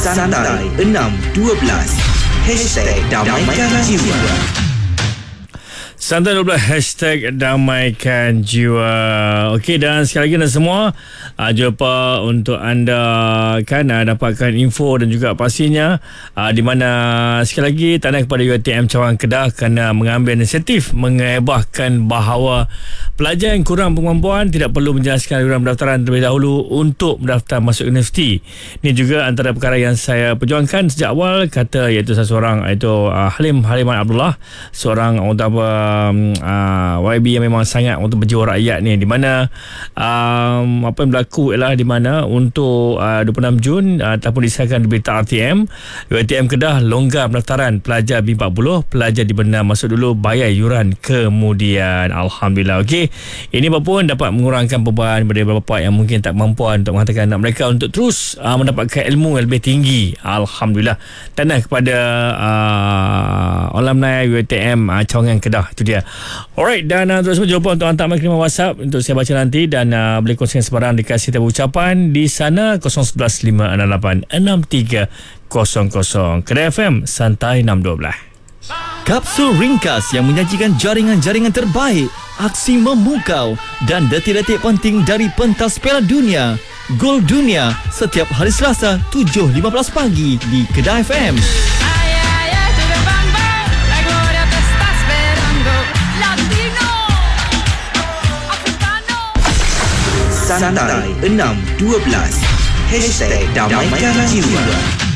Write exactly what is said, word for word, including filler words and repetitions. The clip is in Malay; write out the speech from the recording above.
Santai enam dua belas Hashtag Damaikan Jiwa. Santai dua belas Hashtag Damaikan Jiwa. Okey, dan sekali lagi anda semua uh, jumpa untuk anda kan uh, dapatkan info dan juga pastinya uh, di mana sekali lagi tanda kepada U I T M Cawangan Kedah kerana mengambil inisiatif mengebahkan bahawa pelajar yang kurang berkemampuan tidak perlu menjelaskan iuran pendaftaran terlebih dahulu untuk mendaftar masuk universiti. Ini juga antara perkara yang saya perjuangkan sejak awal, kata iaitu seseorang iaitu uh, Halim Haliman Abdullah, seorang orang apa uh, Y B yang memang sangat untuk berjiwa rakyat ni, di mana um, apa yang berlaku ialah di mana untuk uh, dua puluh enam Jun uh, ataupun disahkan di berita R T M, U I T M Kedah longgar pendaftaran pelajar B empat puluh, pelajar dibenarkan masuk dulu, bayar yuran kemudian. Alhamdulillah. Okey, ini pun dapat mengurangkan beban daripada bapa yang mungkin tak mampuan untuk menghantarkan anak mereka untuk terus uh, mendapatkan ilmu yang lebih tinggi. Alhamdulillah. Tanah kepada uh, alumni U I T M uh, Cawangan Kedah. Itu dia. Alright, dan uh, terus jumpa untuk hantar maklumat WhatsApp untuk saya baca nanti, dan uh, boleh kongsikan sebarang dikasih tahu ucapan di sana kosong satu satu lima enam lapan enam tiga kosong kosong. Kedah F M Santai enam dua belas. Kapsul ringkas yang menyajikan jaringan-jaringan terbaik, aksi memukau dan detik-detik penting dari pentas Piala Dunia. Gol Dunia setiap hari Selasa tujuh lima belas pagi di Kedah F M. Santai enam dua belas Hashtag Damaikan Jiwa.